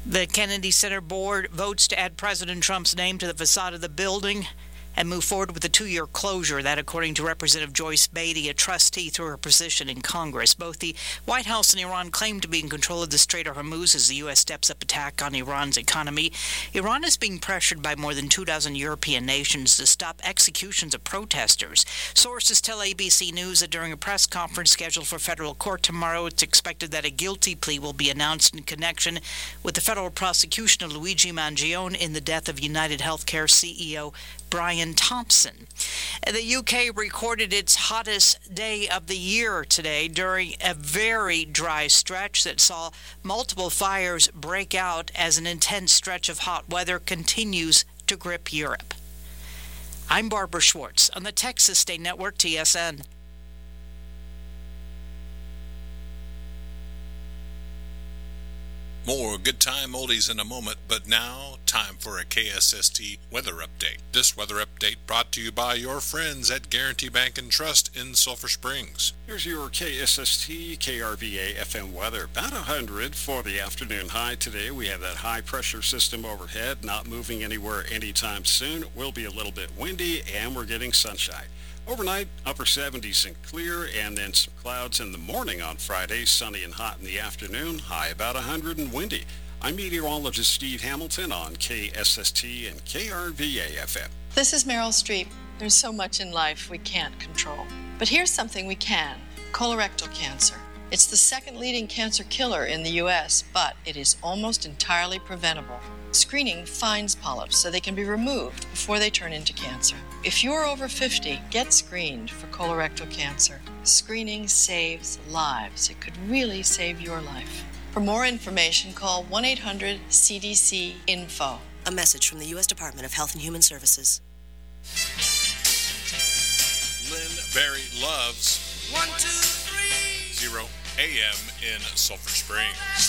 The Kennedy Center board votes to add President Trump's name to the facade of the building and move forward with a 2-year closure. That, according to Representative Joyce Beatty, a trustee through her position in Congress. Both the White House and Iran claim to be in control of the Strait of Hormuz as the U.S. steps up attack on Iran's economy. Iran is being pressured by more than 24 European nations to stop executions of protesters. Sources tell ABC News that during a press conference scheduled for federal court tomorrow, it's expected that a guilty plea will be announced in connection with the federal prosecution of Luigi Mangione in the death of United Healthcare CEO Brian Thompson. The UK recorded its hottest day of the year today during a very dry stretch that saw multiple fires break out as an intense stretch of hot weather continues to grip Europe. I'm Barbara Schwartz on the Texas State Network, TSN. More good time oldies in a moment, but now time for a KSST weather update. This weather update brought to you by your friends at Guarantee Bank and Trust in Sulphur Springs. Here's your KSST KRVA FM weather. About 100 for the afternoon high today. We have that high pressure system overhead, not moving anywhere anytime soon. It will be a little bit windy, and we're getting sunshine. Overnight, upper 70s and clear, and then some clouds in the morning on Friday, sunny and hot in the afternoon, high about 100 and windy. I'm meteorologist Steve Hamilton on KSST and KRVA FM. This is Meryl Streep. There's so much in life we can't control. But here's something we can: colorectal cancer. It's the second leading cancer killer in the U.S., but it is almost entirely preventable. Screening finds polyps so they can be removed before they turn into cancer. If you're over 50, get screened for colorectal cancer. Screening saves lives. It could really save your life. For more information, call 1-800-CDC-INFO. A message from the U.S. Department of Health and Human Services. Lynn Berry loves 1, 2, 3 0 AM in Sulphur Springs.